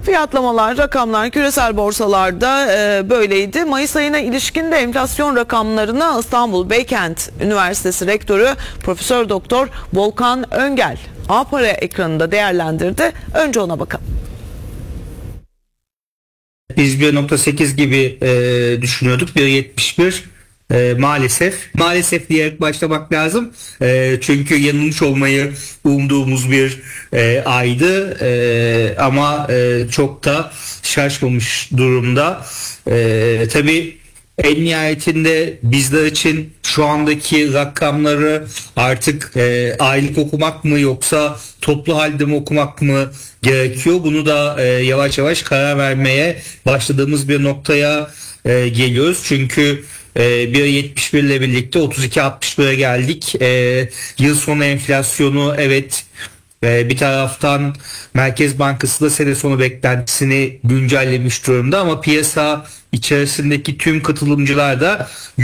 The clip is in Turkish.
Fiyatlamalar, rakamlar küresel borsalarda böyleydi. Mayıs ayına ilişkin de enflasyon rakamlarını İstanbul Beykent Üniversitesi Rektörü Profesör Doktor Volkan Öngel A-Para ekranında değerlendirdi. Önce ona bakalım. Biz 1.8 gibi düşünüyorduk. 1.71 maalesef diyerek başlamak lazım. Çünkü yanılmış olmayı umduğumuz bir aydı. Ama çok da şaşmamış durumda. Tabii en nihayetinde bizler için şu andaki rakamları artık aylık okumak mı yoksa toplu halde mi okumak mı gerekiyor? Bunu da yavaş yavaş karar vermeye başladığımız bir noktaya geliyoruz. Çünkü 1.71 ile birlikte 32.61'e geldik. Yıl sonu enflasyonu evet, bir taraftan Merkez Bankası da sene sonu beklentisini güncellemiş durumda ama piyasa içerisindeki tüm katılımcılar da